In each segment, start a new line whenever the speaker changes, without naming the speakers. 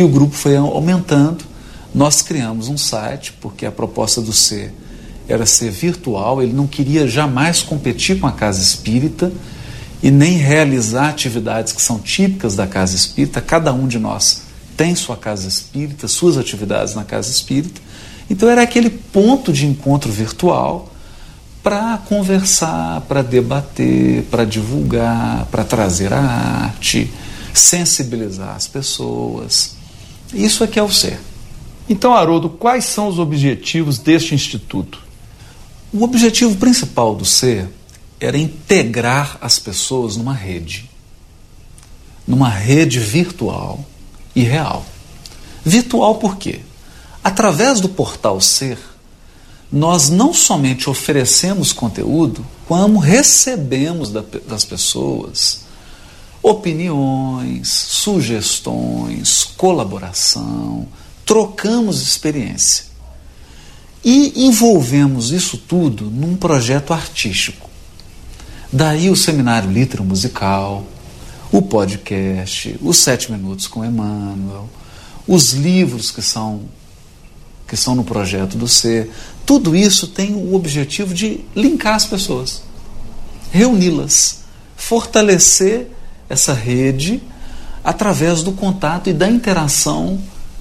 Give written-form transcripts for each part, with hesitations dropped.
E o grupo foi aumentando. Nós criamos um site, porque a proposta do ser era ser virtual. Ele não queria jamais competir com a casa espírita e nem realizar atividades que são típicas da casa espírita. Cada um de nós tem sua casa espírita, suas atividades na casa espírita. Então era aquele ponto de encontro virtual para conversar, para debater, para divulgar, para trazer a arte, sensibilizar as pessoas. Isso é que é o ser.
Então, Haroldo, quais são os objetivos deste instituto?
O objetivo principal do ser era integrar as pessoas numa rede virtual e real. Virtual por quê? Através do portal Ser, nós não somente oferecemos conteúdo, como recebemos das pessoas opiniões, sugestões, colaboração, trocamos experiência e envolvemos isso tudo num projeto artístico. Daí o seminário Litro Musical, o podcast, os 7 Minutos com Emmanuel, os livros que são no projeto do Ser. Tudo isso tem o objetivo de linkar as pessoas, reuni-las, fortalecer essa rede através do contato e da interação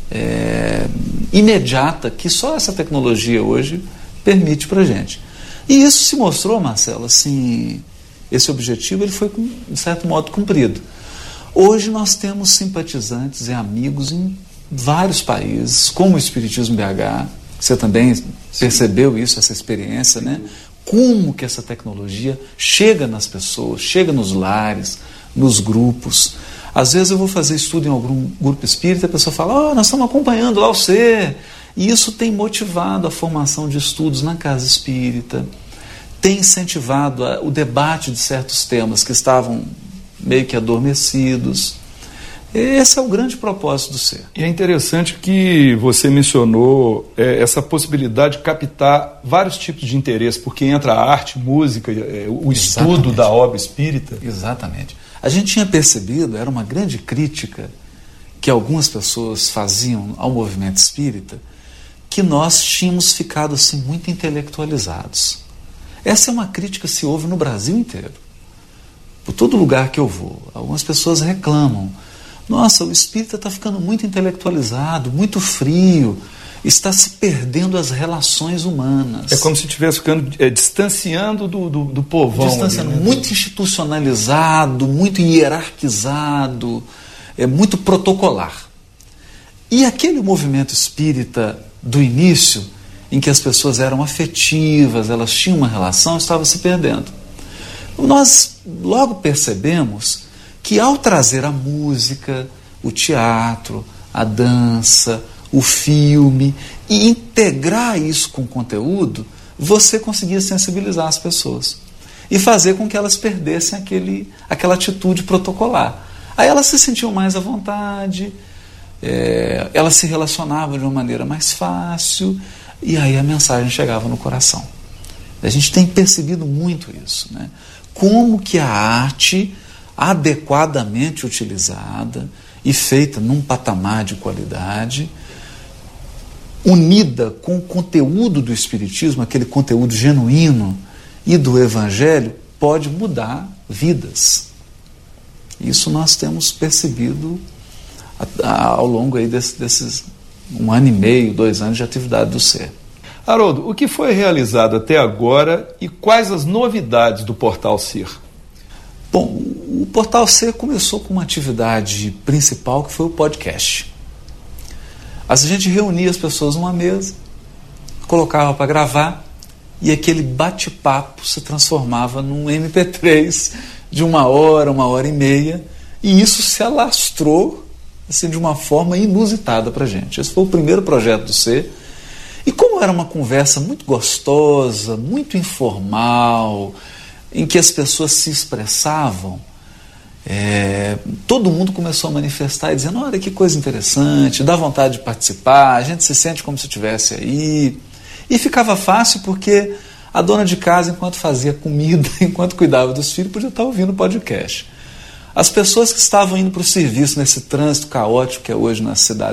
imediata que só essa tecnologia hoje permite para a gente. E isso se mostrou, Marcelo, assim, esse objetivo ele foi, de certo modo, cumprido. Hoje nós temos simpatizantes e amigos em vários países, como o Espiritismo BH. Você também percebeu isso, essa experiência, né? Como que essa tecnologia chega nas pessoas, chega nos lares, nos grupos. Às vezes eu vou fazer estudo em algum grupo espírita e a pessoa fala, nós estamos acompanhando lá o ser. E isso tem motivado a formação de estudos na casa espírita, tem incentivado o debate de certos temas que estavam meio que adormecidos. Esse é o grande propósito do ser.
E é interessante que você mencionou essa possibilidade de captar vários tipos de interesse, porque entra a arte, música, o estudo da obra espírita.
Exatamente. A gente tinha percebido, era uma grande crítica que algumas pessoas faziam ao movimento espírita, que nós tínhamos ficado assim muito intelectualizados. Essa é uma crítica que se ouve no Brasil inteiro. Por todo lugar que eu vou, algumas pessoas reclamam. Nossa, o espírita está ficando muito intelectualizado, muito frio, está se perdendo as relações humanas.
É como se estivesse ficando distanciando do povão.
Distanciando, ali, né? Muito institucionalizado, muito hierarquizado, muito protocolar. E aquele movimento espírita do início, em que as pessoas eram afetivas, elas tinham uma relação, estava se perdendo. Nós logo percebemos que ao trazer a música, o teatro, a dança, o filme, e integrar isso com o conteúdo, você conseguia sensibilizar as pessoas e fazer com que elas perdessem aquela atitude protocolar. Aí elas se sentiam mais à vontade, elas se relacionavam de uma maneira mais fácil, e aí a mensagem chegava no coração. A gente tem percebido muito isso, né? Como que a arte, adequadamente utilizada e feita num patamar de qualidade, unida com o conteúdo do Espiritismo, aquele conteúdo genuíno e do Evangelho, pode mudar vidas. Isso nós temos percebido ao longo aí desses 1 ano e meio, 2 anos de atividade do ser.
Haroldo, o que foi realizado até agora e quais as novidades do Portal Ser?
Bom, o Portal Ser começou com uma atividade principal que foi o podcast. A gente reunia as pessoas numa mesa, colocava para gravar e aquele bate-papo se transformava num MP3 de 1 hora, 1 hora e meia, e isso se alastrou assim, de uma forma inusitada para a gente. Esse foi o primeiro projeto do Ser. E como era uma conversa muito gostosa, muito informal, em que as pessoas se expressavam, todo mundo começou a manifestar, dizendo, olha que coisa interessante, dá vontade de participar, a gente se sente como se estivesse aí. E ficava fácil porque a dona de casa, enquanto fazia comida, enquanto cuidava dos filhos, podia estar ouvindo o podcast. As pessoas que estavam indo para o serviço nesse trânsito caótico que é hoje na cidade,